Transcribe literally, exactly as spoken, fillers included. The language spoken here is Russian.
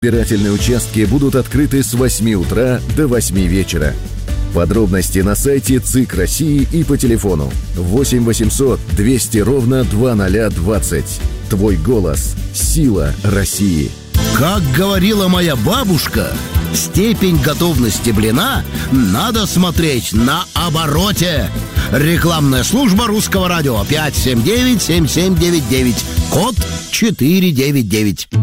Избирательные участки будут открыты с восьми утра до восьми вечера. Подробности на сайте ЦИК России и по телефону восемь восемьсот двести ровно двадцать двадцать. Твой голос – сила России. Как говорила моя бабушка, степень готовности блина надо смотреть на обороте. Рекламная служба Русского радио пять семь девять семь семь девять девять, код четыре девять девять.